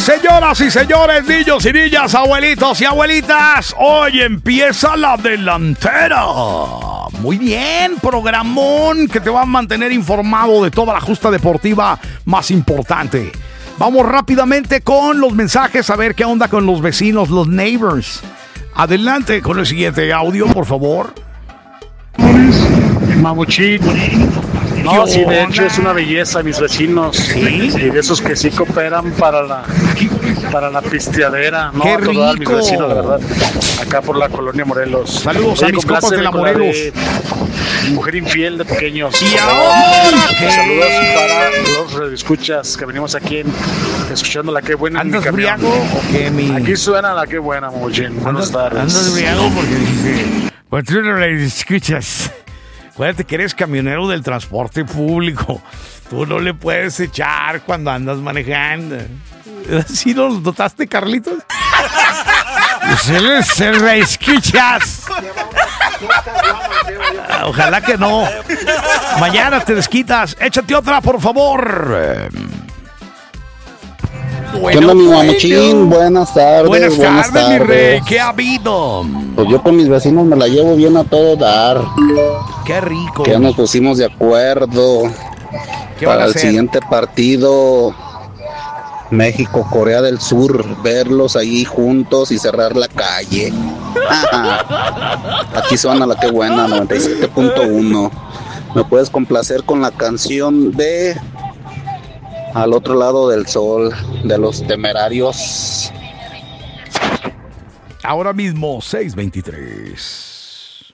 Señoras y señores, niños y niñas, abuelitos y abuelitas, hoy empieza la delantera. Muy bien, programón que te va a mantener informado de toda la justa deportiva más importante. Vamos rápidamente con los mensajes, a ver qué onda con los vecinos, los neighbors. Adelante con el siguiente audio, por favor. Mamuchín. No, sí, de hecho es una belleza, mis vecinos. ¿Sí? Y de esos que sí cooperan para la pisteadera. No, ¡Qué a todos mis rico! vecinos, de verdad. Acá por la colonia Morelos. Saludos a mis compas de la Morelos. Mujer infiel de pequeños. ¿Y ahora qué? Saludos para los radioescuchas que venimos aquí escuchando la que buena en mi ¿Andas camión. briago o qué, mi? Aquí suena la que buena, Mamuchín. Buenas tardes. Andas briago porque dice, pues tú no le escuchas. Acuérdate que eres camionero del transporte público. Tú no le puedes echar cuando andas manejando. ¿Sí lo notaste, Carlitos? Se le escuchas. Ojalá que no. Mañana te desquitas. Échate otra, por favor. ¿Qué onda, mi Mamuchín? Buenas tardes. Buenas tardes, mi rey. ¿Qué ha habido? Pues yo con mis vecinos me la llevo bien a todo dar. Qué rico. Que ya nos pusimos de acuerdo ¿Qué van a para el hacer? siguiente partido. México-Corea del Sur. Verlos ahí juntos y cerrar la calle. Aquí suena la que buena, 97.1. ¿Me puedes complacer con la canción de Al otro lado del sol, de Los Temerarios? Ahora mismo, 6:23.